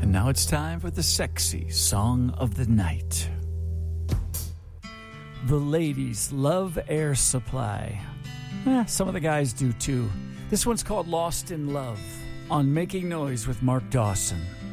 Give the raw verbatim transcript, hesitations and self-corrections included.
Now it's time for the sexy song of the night. The ladies love Air Supply. Eh, some of the guys do too. This one's called Lost in Love on Making Noise with Mark Dawson.